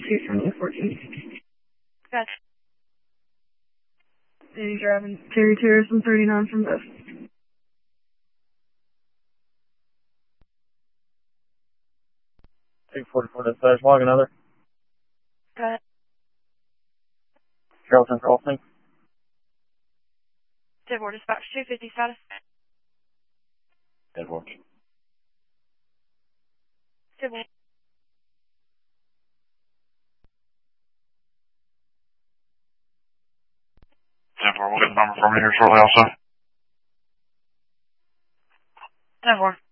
2 from 14. Gotcha. And driving Terry Terrace and 39 from both. 244 dispatch, log another. Got it. Charlton Crossing. 10-4 dispatch, 250 status. Edward. 10-4. 10-4, we'll get the number from you here shortly also. 10-4.